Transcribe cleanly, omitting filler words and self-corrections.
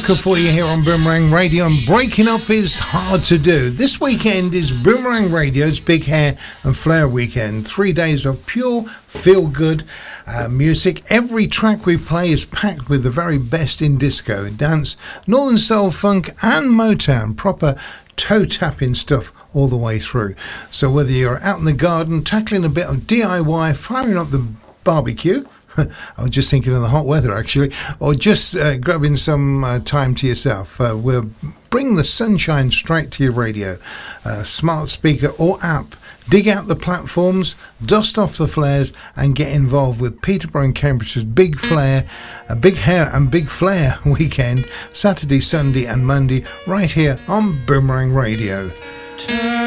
rocker for you here on Boomerang Radio, and breaking up is hard to do. This weekend is Boomerang Radio's Big Hair and Flair weekend. 3 days of pure feel-good music. Every track we play is packed with the very best in disco, dance, northern soul, funk and Motown. Proper toe-tapping stuff all the way through. So whether you're out in the garden, tackling a bit of DIY, firing up the barbecue, I was just thinking of the hot weather actually, or just grabbing some time to yourself, we'll bring the sunshine straight to your radio, smart speaker or app. Dig out the platforms, dust off the flares and get involved with Peterborough and Cambridge's Big Flair, Big Hair and Big Flair weekend, Saturday, Sunday and Monday, right here on Boomerang Radio.